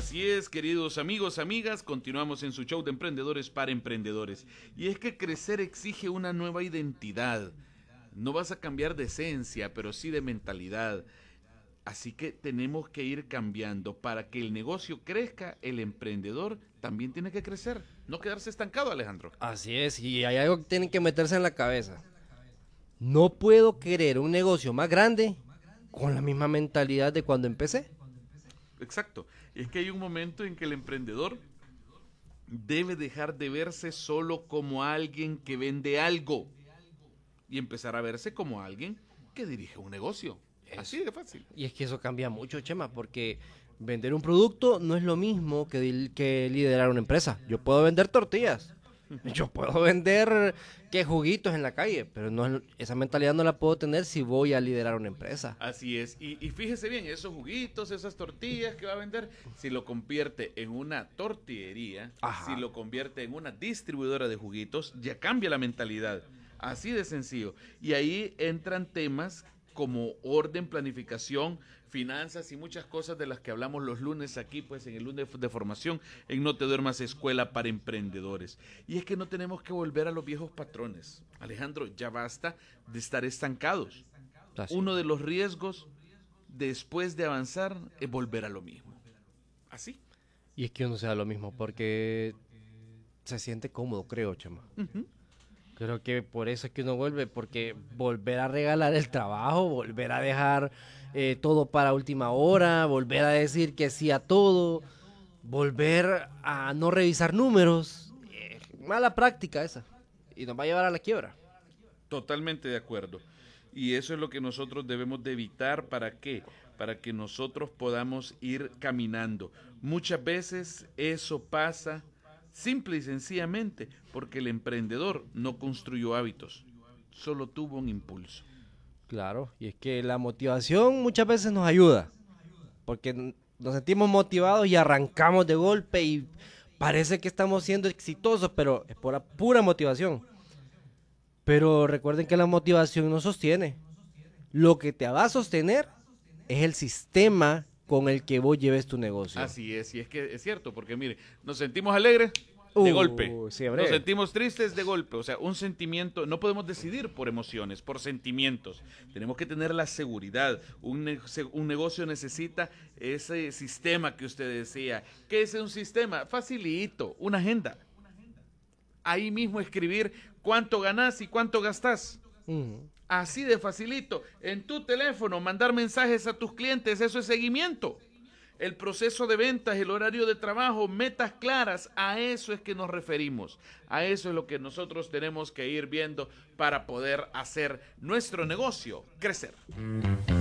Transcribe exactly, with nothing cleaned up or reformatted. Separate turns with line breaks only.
Así es, queridos amigos, amigas, continuamos en su show de Emprendedores para Emprendedores. Y es que crecer exige una nueva identidad. No vas a cambiar de esencia, pero sí de mentalidad. Así que tenemos que ir cambiando. Para que el negocio crezca, el emprendedor también tiene que crecer. No quedarse estancado, Alejandro.
Así es, y hay algo que tienen que meterse en la cabeza. No puedo querer un negocio más grande con la misma mentalidad de cuando empecé.
Exacto. Y es que hay un momento en que el emprendedor debe dejar de verse solo como alguien que vende algo y empezar a verse como alguien que dirige un negocio.
Eso.
Así de fácil.
Y es que eso cambia mucho, Chema, porque vender un producto no es lo mismo que, que liderar una empresa. Yo puedo vender tortillas, yo puedo vender que juguitos en la calle, pero no es, esa mentalidad no la puedo tener si voy a liderar una empresa.
Así es. Y, y fíjese bien, esos juguitos, esas tortillas que va a vender, si lo convierte en una tortillería,
Ajá.
si lo convierte en una distribuidora de juguitos, ya cambia la mentalidad. Así de sencillo. Y ahí entran temas como orden, planificación, finanzas y muchas cosas de las que hablamos los lunes aquí, pues en el lunes de formación, en No Te Duermas, Escuela para Emprendedores. Y es que no tenemos que volver a los viejos patrones. Alejandro, ya basta de estar estancados.
Así.
Uno de los riesgos después de avanzar es volver a lo mismo. Así.
Y es que uno sea lo mismo, porque se siente cómodo, creo, Chema.
Uh-huh.
Creo que por eso es que uno vuelve, porque volver a regalar el trabajo, volver a dejar eh, todo para última hora, volver a decir que sí a todo, volver a no revisar números, eh, mala práctica esa, y nos va a llevar a la quiebra.
Totalmente de acuerdo. Y eso es lo que nosotros debemos de evitar. ¿Para qué? Para que nosotros podamos ir caminando. Muchas veces eso pasa simple y sencillamente porque el emprendedor no construyó hábitos, solo tuvo un impulso.
Claro, y es que la motivación muchas veces nos ayuda, porque nos sentimos motivados y arrancamos de golpe y parece que estamos siendo exitosos, pero es por pura motivación. Pero recuerden que la motivación no sostiene. Lo que te va a sostener es el sistema con el que vos lleves tu negocio.
Así es, y es que es cierto, porque mire, nos sentimos alegres de
uh,
golpe,
sí,
nos sentimos tristes de golpe, o sea, un sentimiento, no podemos decidir por emociones, por sentimientos, tenemos que tener la seguridad. Un, ne un negocio necesita ese sistema que usted decía. ¿Qué es un sistema? Facilito, una agenda. Ahí mismo escribir cuánto ganás y cuánto gastás. Uh-huh. Así de facilito. En tu teléfono, mandar mensajes a tus clientes, eso es seguimiento. El proceso de ventas, el horario de trabajo, metas claras, a eso es que nos referimos. A eso es lo que nosotros tenemos que ir viendo para poder hacer nuestro negocio crecer.